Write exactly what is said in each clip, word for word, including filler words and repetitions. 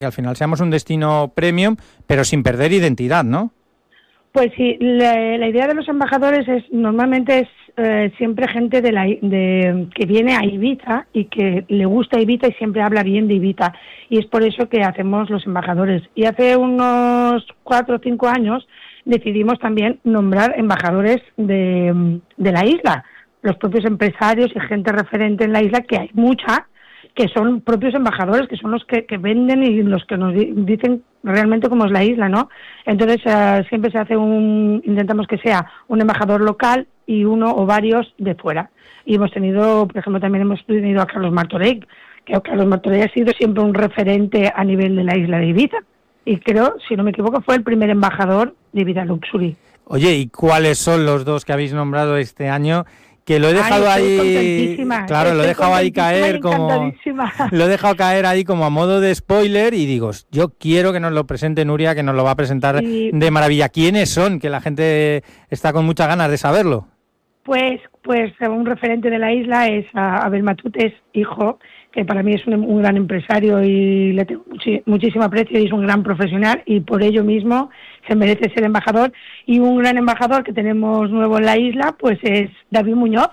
que al final seamos un destino premium, pero sin perder identidad, ¿no? Pues sí, la, la idea de los embajadores es normalmente es eh, siempre gente de la de que viene a Ibiza y que le gusta Ibiza y siempre habla bien de Ibiza, y es por eso que hacemos los embajadores. Y hace unos cuatro o cinco años decidimos también nombrar embajadores de, de la isla, los propios empresarios y gente referente en la isla, que hay mucha, que son propios embajadores, que son los que, que venden y los que nos di- dicen realmente cómo es la isla, ¿no? Entonces uh, siempre se hace un, intentamos que sea un embajador local y uno o varios de fuera. Y hemos tenido, por ejemplo, también hemos tenido a Carlos Martorell, que Carlos Martorell ha sido siempre un referente a nivel de la isla de Ibiza. Y creo, si no me equivoco, fue el primer embajador de Ibiza Luxury. Oye, ¿y cuáles son los dos que habéis nombrado este año? Que lo he dejado Ay, ahí, claro, estoy lo he dejado ahí caer como, lo he dejado caer ahí como a modo de spoiler y digo, yo quiero que nos lo presente Nuria, que nos lo va a presentar y, de maravilla. ¿Quiénes son? Que la gente está con muchas ganas de saberlo. Pues, pues un referente de la isla es Abel Matutes, hijo, que para mí es un, un gran empresario y le tengo muchi, muchísimo aprecio y es un gran profesional y por ello mismo se merece ser embajador. Y un gran embajador que tenemos nuevo en la isla pues es David Muñoz,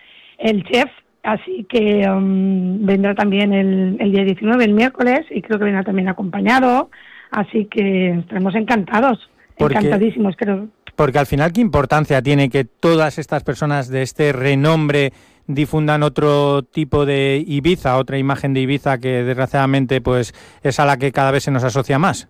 el chef, así que um, vendrá también el, el día diecinueve, el miércoles, y creo que vendrá también acompañado, así que estaremos encantados, Porque... encantadísimos, creo. Porque al final, ¿qué importancia tiene que todas estas personas de este renombre difundan otro tipo de Ibiza, otra imagen de Ibiza que desgraciadamente pues es a la que cada vez se nos asocia más?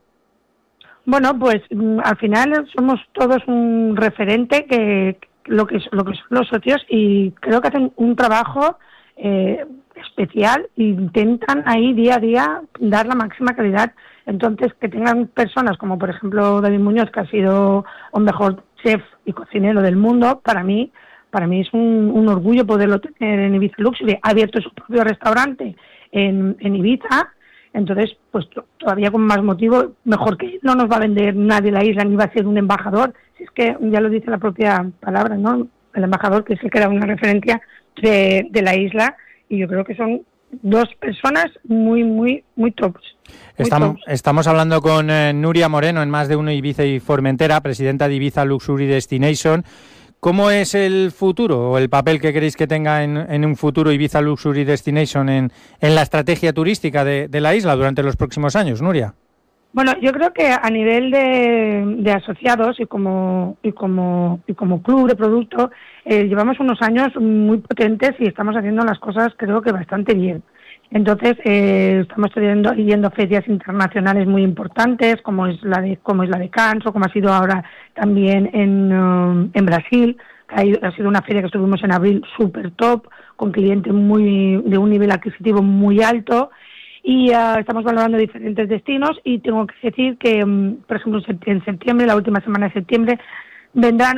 Bueno, pues al final somos todos un referente que lo que lo que son los socios, y creo que hacen un trabajo eh, especial e intentan ahí día a día dar la máxima calidad. Entonces, que tengan personas como, por ejemplo, David Muñoz, que ha sido un mejor chef y cocinero del mundo, para mí para mí es un, un orgullo poderlo tener en Ibiza Luxury. Ha abierto su propio restaurante en, en Ibiza, entonces, pues todavía con más motivo, mejor que no nos va a vender nadie la isla, ni va a ser un embajador. Si es que ya lo dice la propia palabra, ¿no? El embajador, que es el que da una referencia de, de la isla, y yo creo que son dos personas muy, muy, muy tops. Muy estamos, tops. estamos hablando con eh, Nuria Moreno en Más de Uno Ibiza y Formentera, presidenta de Ibiza Luxury Destination. ¿Cómo es el futuro o el papel que queréis que tenga en, en un futuro Ibiza Luxury Destination en, en la estrategia turística de, de la isla durante los próximos años, Nuria? Bueno, yo creo que a nivel de, de asociados y como y como y como club de producto eh, llevamos unos años muy potentes y estamos haciendo las cosas creo que bastante bien. Entonces eh, estamos teniendo, yendo a ferias internacionales muy importantes como es la de como es la de Cannes o como ha sido ahora también en um, en Brasil. Ha, ha sido una feria que estuvimos en abril súper top, con clientes muy de un nivel adquisitivo muy alto. Y uh, estamos valorando diferentes destinos y tengo que decir que, um, por ejemplo, en septiembre, la última semana de septiembre, vendrán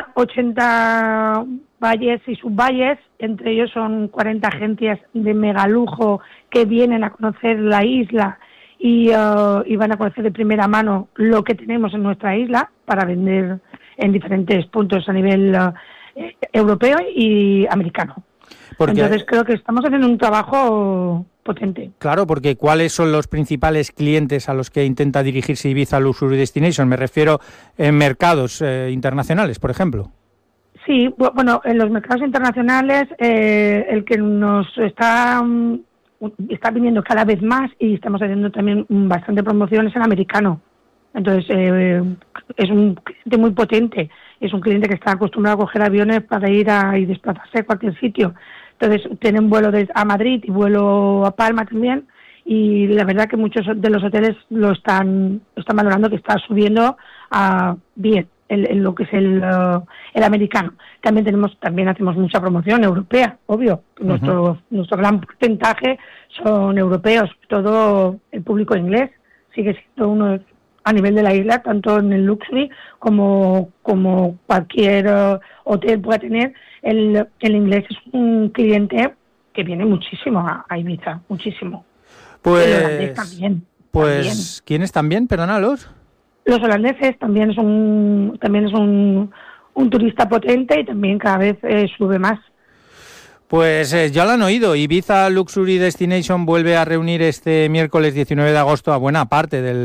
ochenta valles y subvalles, entre ellos son cuarenta agencias de megalujo que vienen a conocer la isla y, uh, y van a conocer de primera mano lo que tenemos en nuestra isla para vender en diferentes puntos a nivel uh, europeo y americano. Porque... Entonces creo que estamos haciendo un trabajo potente. Claro, porque ¿cuáles son los principales clientes a los que intenta dirigirse Ibiza Luxury Destination? Me refiero en mercados eh, internacionales, por ejemplo. Sí, bueno, en los mercados internacionales eh, el que nos está, um, está viniendo cada vez más y estamos haciendo también bastante promoción es el americano. Entonces eh, es un cliente muy potente, es un cliente que está acostumbrado a coger aviones para ir a y desplazarse a cualquier sitio. Entonces tienen vuelo de, a Madrid y vuelo a Palma también, y la verdad que muchos de los hoteles lo están están valorando, que está subiendo a bien en, en lo que es el uh, el americano. También tenemos también hacemos mucha promoción europea, obvio. Uh-huh. Nuestro nuestro gran porcentaje son europeos, todo el público inglés sigue siendo uno a nivel de la isla, tanto en el luxury como como cualquier uh, hotel pueda tener. El, el inglés es un cliente que viene muchísimo a, a Ibiza, muchísimo. Pues, el holandés también. Pues, también. ¿quiénes también? Perdónalos. Los holandeses también es un también es un, un turista potente y también cada vez eh, sube más. Pues eh, ya lo han oído, Ibiza Luxury Destination vuelve a reunir este miércoles diecinueve de agosto a buena parte del